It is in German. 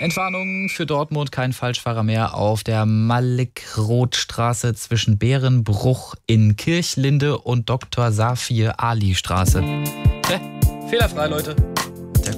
Entwarnung für Dortmund, kein Falschfahrer mehr auf der Malik-Roth-Straße zwischen Bärenbruch in Kirchlinde und Dr. Safir Ali Straße. Fehlerfrei, Leute.